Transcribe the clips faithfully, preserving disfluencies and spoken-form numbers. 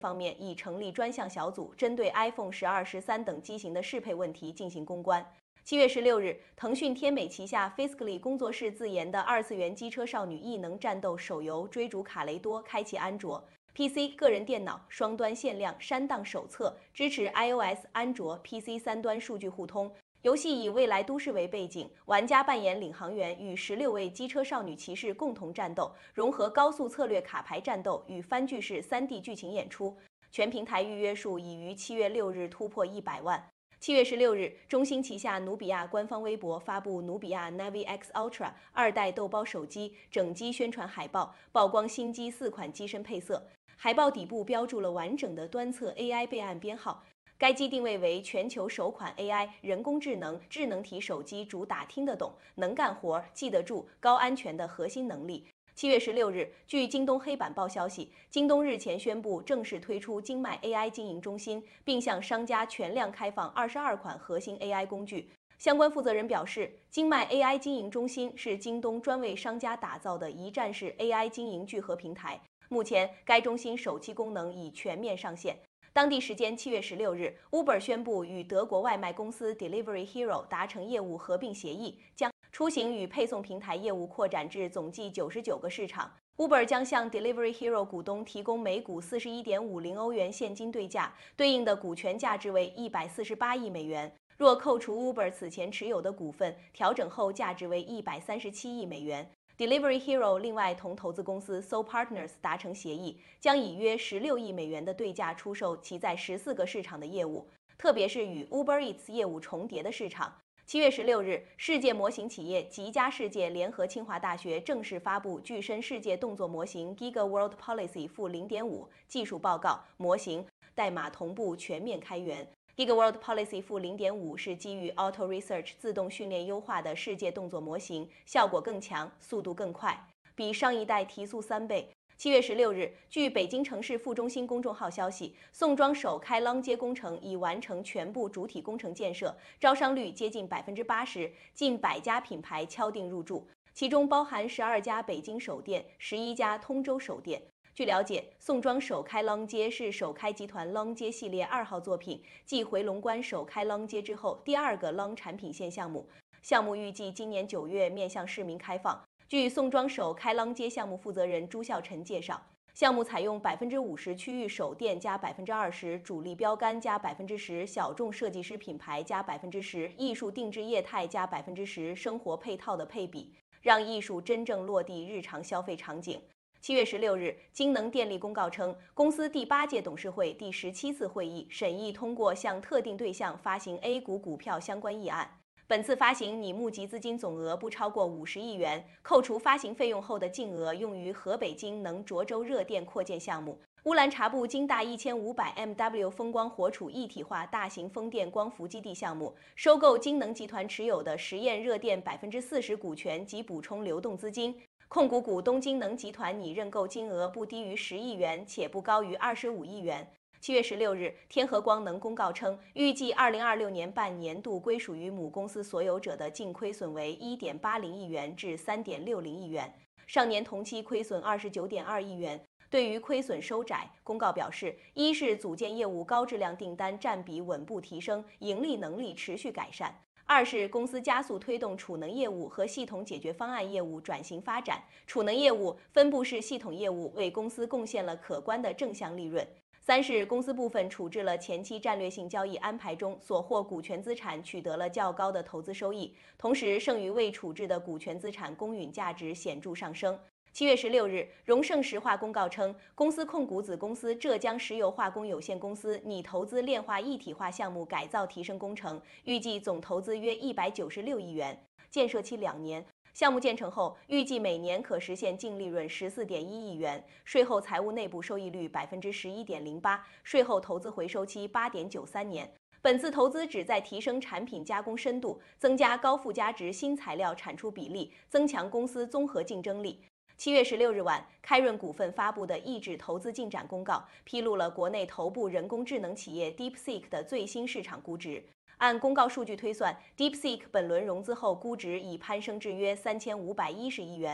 方面已成立专项小组，针对 iPhone 十二、十三等机型的适配问题进行攻关。七月十六日，腾讯天美旗下 Fiscally 工作室自研的二次元机车少女异能战斗手游《追逐卡雷多》开启安卓、P C、个人电脑双端限量删档手册，支持 iOS、安卓、P C 三端数据互通。游戏以未来都市为背景，玩家扮演领航员，与十六位机车少女骑士共同战斗，融合高速策略卡牌战斗与番剧式 三 D 剧情演出。全平台预约数已于七月六日突破一百万。七月十六日，中兴旗下努比亚官方微博发布努比亚 Navi X Ultra 二代豆包手机整机宣传海报，曝光新机四款机身配色。海报底部标注了完整的端侧 A I 备案编号。该机定位为全球首款 A I 人工智能智能体手机，主打听得懂、能干活、记得住、高安全的核心能力。七月十六日，据京东黑板报消息，京东日前宣布正式推出京迈 A I 经营中心，并向商家全量开放二十二款核心 A I 工具。相关负责人表示，京迈 A I 经营中心是京东专为商家打造的一站式 A I 经营聚合平台。目前，该中心首期功能已全面上线。当地时间七月十六日 ，Uber 宣布与德国外卖公司 Delivery Hero 达成业务合并协议，将出行与配送平台业务扩展至总计九十九个市场。Uber 将向 Delivery Hero 股东提供每股 四十一点五零欧元现金对价，对应的股权价值为一百四十八亿美元。若扣除 Uber 此前持有的股份，调整后价值为一百三十七亿美元。Delivery Hero 另外同投资公司 Soul Partners 达成协议，将以约十六亿美元的对价出售其在十四个市场的业务，特别是与 Uber Eats 业务重叠的市场。七月十六日，世界模型企业极佳世界联合清华大学正式发布具身世界动作模型 Giga World Policy 负 零点五 技术报告，模型代码同步全面开源。Giga World Policy 负 零点五 是基于 Auto Research 自动训练优化的世界动作模型，效果更强，速度更快，比上一代提速三倍。七月十六日，据北京城市副中心公众号消息，宋庄首开啷街工程已完成全部主体工程建设，招商率接近百分之八十，近百家品牌敲定入驻，其中包含十二家北京首店、十一家通州首店。据了解，宋庄首开啷街是首开集团啷街系列二号作品，继回龙观首开啷街之后第二个啷产品线项目。项目预计今年九月面向市民开放。据宋庄首开啷街项目负责人朱孝臣介绍，项目采用百分之五十区域首店加百分之二十主力标杆加百分之十小众设计师品牌加百分之十艺术定制业态加百分之十生活配套的配比，让艺术真正落地日常消费场景。七月十六日，京能电力公告称，公司第八届董事会第十七次会议审议通过向特定对象发行 A 股股票相关议案。本次发行拟募集资金总额不超过五十亿元，扣除发行费用后的净额用于河北京能涿州热电扩建项目、乌兰察布京大一千五百千瓦风光活储一体化大型风电光伏基地项目，收购京能集团持有的实验热电百分之四十股权及补充流动资金。控股股东京能集团拟认购金额不低于十亿元，且不高于二十五亿元。七月十六日，天合光能公告称，预计二零二六年半年度归属于母公司所有者的净亏损为一点八零亿元至三点六零亿元，上年同期亏损二十九点二亿元。对于亏损收窄，公告表示，一是组件业务高质量订单占比稳步提升，盈利能力持续改善；二是公司加速推动储能业务和系统解决方案业务转型发展，储能业务、分布式系统业务为公司贡献了可观的正向利润。三是公司部分处置了前期战略性交易安排中所获股权资产取得了较高的投资收益，同时剩余未处置的股权资产公允价值显著上升。七月十六日，荣盛石化公告称，公司控股子公司浙江石油化工有限公司拟投资炼化一体化项目改造提升工程，预计总投资约一百九十六亿元，建设期两年。项目建成后，预计每年可实现净利润十四点一亿元，税后财务内部收益率百分之十一点零八，税后投资回收期八点九三年。本次投资旨在提升产品加工深度，增加高附加值新材料产出比例，增强公司综合竞争力。七月十六日晚，开润股份发布的抑制投资进展公告，披露了国内头部人工智能企业 DeepSeek 的最新市场估值。按公告数据推算 ，DeepSeek 本轮融资后估值已攀升至约三千五百一十亿元。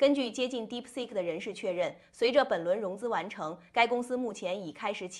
根据接近 DeepSeek 的人士确认，随着本轮融资完成，该公司目前已开始起